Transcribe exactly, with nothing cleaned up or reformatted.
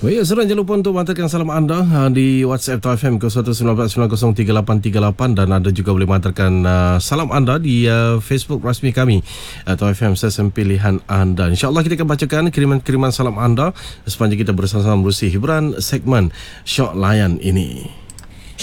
Baik, sekarang jangan lupa untuk menghantarkan salam anda uh, di WhatsApp Tau F M kosong satu sembilan sembilan kosong tiga lapan tiga lapan, dan anda juga boleh menghantarkan uh, salam anda di uh, Facebook rasmi kami uh, Tau F M, stesen pilihan anda. InsyaAllah kita akan bacakan kiriman-kiriman salam anda sepanjang kita bersama-sama berusi hiburan segmen Syok Layan ini.